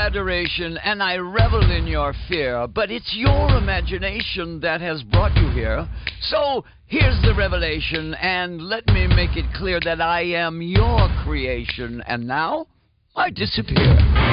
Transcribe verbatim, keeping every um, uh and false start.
adoration, and I revel in your fear. But it's your imagination that has brought you here. So here's the revelation, and let me make it clear that I am your creation. And now I disappear.